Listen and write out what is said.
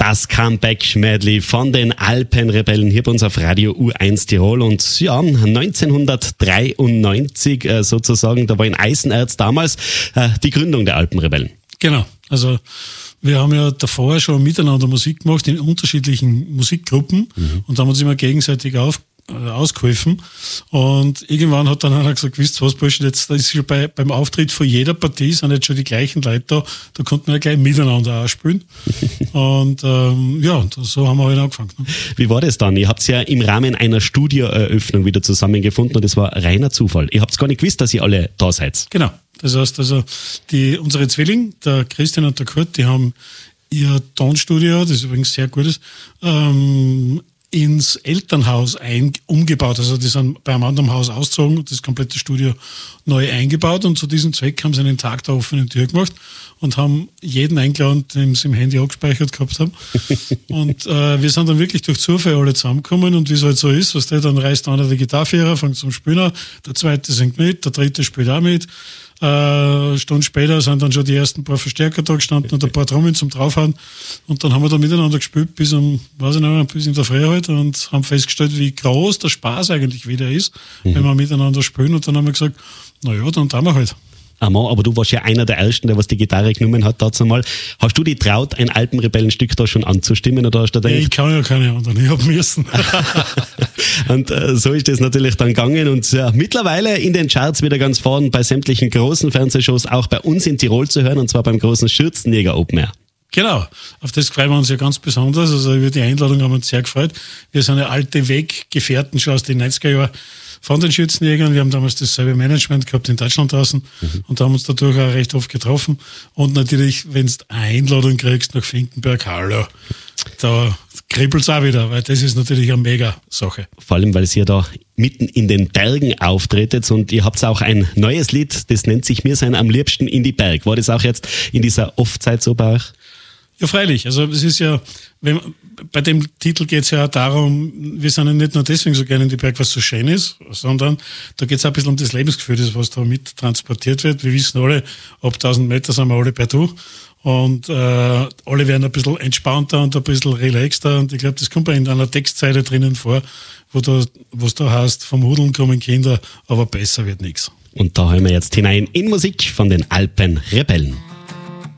Das Comeback-Medley von den Alpenrebellen hier bei uns auf Radio U1 Tirol. Und ja, 1993 sozusagen, da war in Eisenerz damals die Gründung der Alpenrebellen. Genau, also wir haben ja davor schon miteinander Musik gemacht in unterschiedlichen Musikgruppen und haben uns immer gegenseitig ausgeholfen. Und irgendwann hat dann einer gesagt, wisst ihr was, Burschen, jetzt ist schon beim Auftritt von jeder Partie sind jetzt schon die gleichen Leute da konnten wir ja gleich miteinander auch spielen. Und so haben wir halt angefangen. Ne? Wie war das dann? Ihr habt ja im Rahmen einer Studioeröffnung wieder zusammengefunden und das war reiner Zufall. Ihr habt gar nicht gewusst, dass ihr alle da seid. Genau. Das heißt also, unsere Zwillinge, der Christian und der Kurt, die haben ihr Tonstudio, das ist übrigens sehr gutes, ins Elternhaus umgebaut. Also die sind bei einem anderen Haus ausgezogen und das komplette Studio neu eingebaut und zu diesem Zweck haben sie einen Tag der offenen Tür gemacht und haben jeden eingeladen, den sie im Handy abgespeichert gehabt haben. Und wir sind dann wirklich durch Zufall alle zusammengekommen und wie es halt so ist, dann reißt einer die Gitarrevierer, fängt zum Spielen an, der zweite singt mit, der dritte spielt auch mit. Stunden später sind dann schon die ersten paar Verstärker da gestanden und ein paar Trommeln zum Draufhauen. Und dann haben wir da miteinander gespielt bis in der Früh halt und haben festgestellt, wie groß der Spaß eigentlich wieder ist, wenn wir miteinander spielen. Und dann haben wir gesagt, naja, dann tun wir halt. Aber du warst ja einer der Ersten, der was die Gitarre genommen hat dazu mal. Hast du dich traut, ein Alpenrebellenstück da schon anzustimmen? Oder hast du ich kann ja keine anderen, ich hab müssen. Und so ist das natürlich dann gegangen und mittlerweile in den Charts wieder ganz vorn bei sämtlichen großen Fernsehshows, auch bei uns in Tirol zu hören, und zwar beim großen Schürzenjäger Open Air. Genau, auf das freuen wir uns ja ganz besonders. Also über die Einladung haben wir uns sehr gefreut. Wir sind ja alte Weggefährten schon aus den 90er Jahren von den Schützenjägern. Wir haben damals dasselbe Management gehabt in Deutschland draußen und haben uns dadurch auch recht oft getroffen. Und natürlich, wenn du eine Einladung kriegst nach Finkenberg, hallo, da kribbelt es auch wieder, weil das ist natürlich eine mega Sache. Vor allem, weil ihr da mitten in den Bergen auftretet und ihr habt auch ein neues Lied, das nennt sich Wir sein am liebsten in die Berg. War das auch jetzt in dieser Off-Zeit so bei euch? Ja, freilich. Also es ist ja, bei dem Titel geht es ja auch darum, wir sind ja nicht nur deswegen so gerne in die Berg, was so schön ist, sondern da geht es auch ein bisschen um das Lebensgefühl, das was da mit transportiert wird. Wir wissen alle, ab 1000 Meter sind wir alle per Du und alle werden ein bisschen entspannter und ein bisschen relaxter und ich glaube, das kommt in einer Textzeile drinnen vor, wo es da heißt, vom Hudeln kommen Kinder, aber besser wird nichts. Und da hören wir jetzt hinein in Musik von den Alpenrebellen.